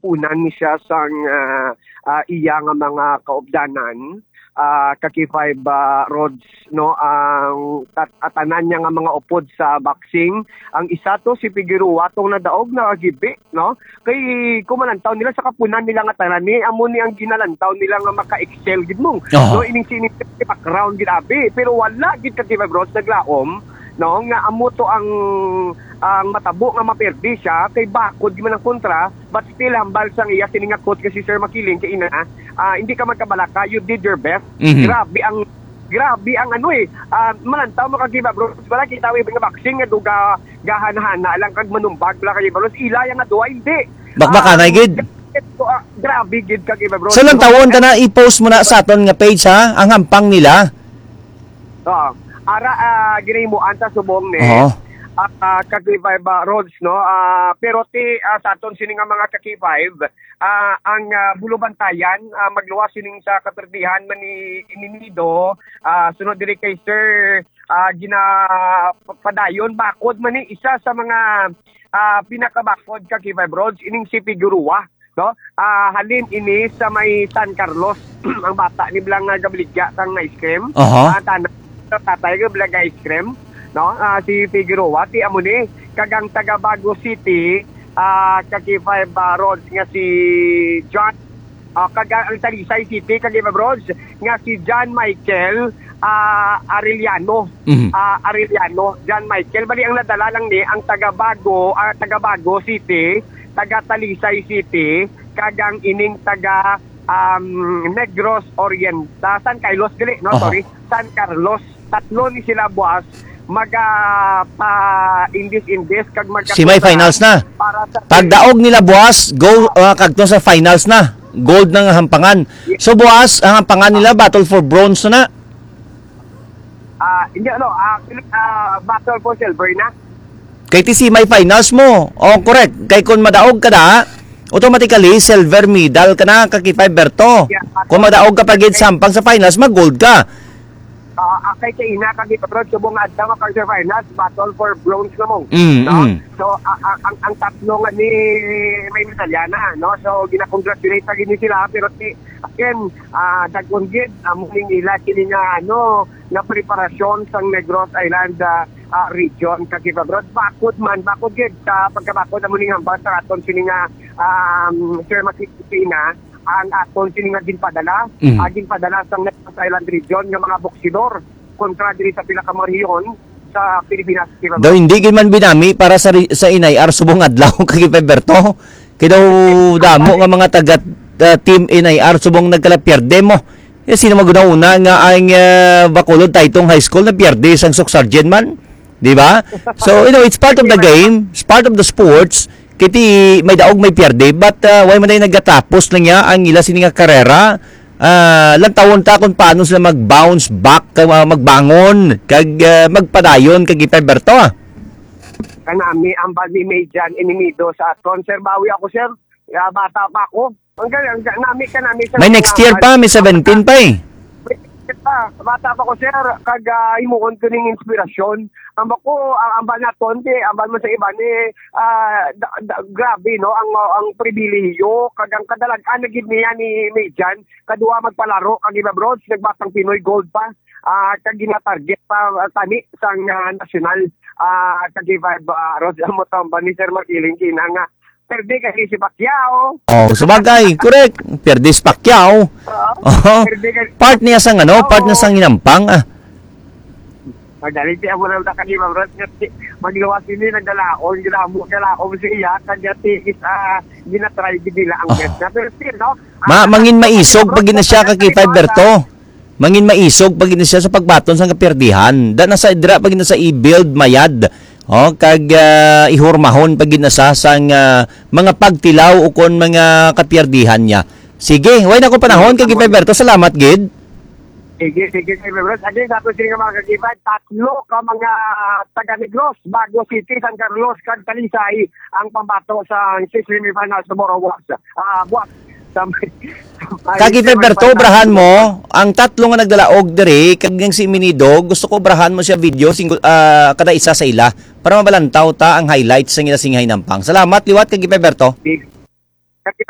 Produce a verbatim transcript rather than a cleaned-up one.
punan ni siya sang uh, uh, iya nga mga kaobdanan. Uh, kaki five uh, roads no ang tat atanan niya nga mga upod sa boxing. Ang isa to si Figueroa tong nadaog na gibi no kay kumalantaw nila sa kapunan nila nga tanan ni amo ni ang ginalantaw nila nga maka-excel gid mong uh-huh. no ining sining background gid abi pero wala gid kaki five roads naglaom no nga amo to ang ang matabo nga maperdi siya kay bakod man ang kontra but still hambal sang iya sining nga coach kasi Sir Makiling kay ina uh, hindi ka magkabalaka, you did your best. Mm-hmm. Grabe ang grabe ang ano eh uh, malantaw mo kag bro wala kita wi nga boxing nga duga gahanhana lang kag manumbag la kay bro ila nga duwa hindi bakbaka na gid so, uh, grabe gid kag bro so lang tawon ka na i-post mo na sa aton nga page ha ang hampang nila uh, ara uh, ginay mo anta subong ni uh-huh. Uh, uh, kaki five uh, roads no uh, pero ti uh, sa aton sini nga mga kaki five uh, ang uh, bulubantayan uh, magluwas sining sa kaperdihan man ni Ininido uh, sunod diri kay Sir uh, gina padayon bakod man ni isa sa mga uh, pinakabakod kaki five roads ining si Figueroa no uh, halin ini sa may San Carlos ang bata ni blang nga gabligya kang ice cream uh-huh. uh, tanay tatay ga blang ice cream no uh, si Figueroa ti amo ni kagang taga Bago City uh, kaki five uh, roads nga si John uh, kagang Talisay City kagi five roads nga si John Michael uh, Arellano mm-hmm. uh, Arellano John Michael bali ang nadala lang ni ang taga Bago uh, taga Bago City taga Talisay City kagang ining taga um, Negros Oriental San Carlos gali no uh-huh. sorry San Carlos tatlo ni sila buwas maga pa indis indis kag magka semi-finals na pagdaog nila buwas go uh, kagto sa finals na gold na nga hampangan so buwas ang hampangan nila battle for bronze na ah uh, hindi ano uh, uh, battle for silver na kay ti semi-finals mo oh correct kay kun madaog ka da automatically silver medal ka na kaki five Berto yeah, kung madaog ka pagid sampang sa finals mag gold ka. Uh, akay kay ina kagi patrol subong adta nga quarter finals battle for bronze na mo mm, no mm. so uh, ang, ang ang tatlo nga ni may medalyana no so gina-congratulate kagi ni sila pero ti again uh, dagkon gid amuning ila kini nga ano na preparasyon sang Negros Island uh, uh, region kagi patrol bakod man bakod gid sa pagkabakod amuning hambal sa aton sini nga um, Sir Makikina ang aton sini nga ginpadala mm. uh, ginpadala sa Negros Island region nga mga boksidor kontra diri sa pila ka mga rehiyon sa Pilipinas. Daw hindi gid man binami para sa sa Inay Ar subong adlaw kay Peberto. Kay daw damo nga mga taga uh, team Inay Ar subong nagkalapierde mo. Eh sino maguna-una nga ang uh, Bacolod Taytong High School na pierde sang Sok Sergeant man, di ba? So you know it's part of the game, it's part of the sports. Kiti may daog may pierde but uh, way man day nagatapos lang niya ang ila sini nga karera. Uh, lang tawon ta kung paano sila mag-bounce back, uh, magbangon, kag uh, magpadayon kag Ipeberto ah. Kanami ang bali may dyan inimido sa konserbawi ako sir. Ya, bata pa ako. Ang galing, nami kanami sa may next year pa, may seventeen pa eh. Pa, bata pa ko sir, kag uh, imuon ko ning inspirasyon. Ang bako ang ambal na tonte, ambal mo sa iba ni uh, da, da, grabe no ang uh, ang pribilehiyo kag ang kadalagan na gid niya ni Mejan kadua magpalaro kag iba bros nagbatang Pinoy Gold pa. Uh, kag gina-target pa uh, tani sang uh, national uh, kag iba uh, Rod mo tamba ni Sir Makiling kina nga perde kasi si Pacquiao. Oh, sabagay, correct. Perde si Pacquiao. Oh, part niya sang ano, part niya sang inampang ah. Magdaliti ako na lang kanina, bro. Maglawas ini, nagdalaon, ginamo, galaom siya, kanya tiis, ah, ginatry nila ang best na. Pero still, no? Ma, mangin maisog pag na siya kay Five Berto. Mangin maisog pag na siya sa pagbaton sa kaperdihan. Da nasa idra pag na sa i-build mayad. Oh, kag uh, ihurmahon pag ginasa sang uh, mga pagtilaw o kon mga kapierdihan niya. Sige, way na ko panahon kag Ipeberto. Salamat gid. Sige, sige kay Ipeberto. Again, dato sila mga kagiban, tatlo ka mga taga Negros, Bago City, San Carlos, kag Talisay ang pambato sa semi-finals tomorrow buwas. Ah, uh, buwas. Kag Ipeberto, brahan mo ang tatlo nga nagdalaog diri kag yang si Minido, gusto ko brahan mo siya video sing uh, kada isa sa ila para mabalantaw ta ang highlights sa ila singhay nampang. Salamat liwat kag Ipeberto.